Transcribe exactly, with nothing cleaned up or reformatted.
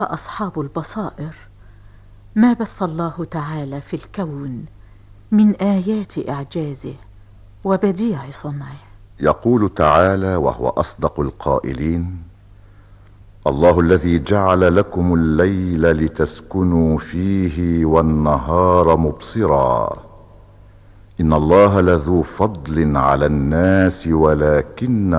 فأصحاب البصائر ما بث الله تعالى في الكون من آيات إعجازه وبديع صنعه. يقول تعالى وهو أصدق القائلين: الله الذي جعل لكم الليل لتسكنوا فيه والنهار مبصرا إن الله لذو فضل على الناس ولكن